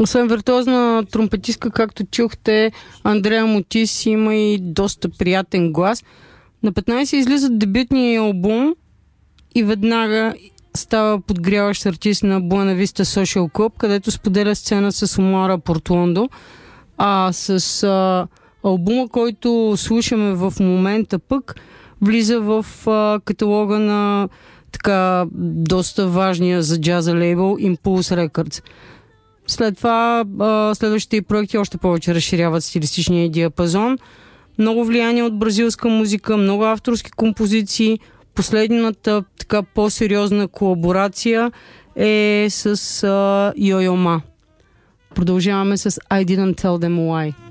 Освен виртуозна тромпетистка, както чухте, Андреа Мотис има и доста приятен глас. На 15 излиза дебютния албум и веднага става подгряващ артист на Buena Vista Social Club, където споделя сцена с Омара Портландо. С албума, който слушаме в момента пък, влиза в каталога на така доста важния за джаза лейбъл Impulse Records. След това следващите проекти още повече разширяват стилистичния диапазон. Много влияние от бразилска музика, много авторски композиции. Последната така по-сериозна колаборация е с Йо-Йо Ма. Продължаваме с I Didn't Tell Them Why.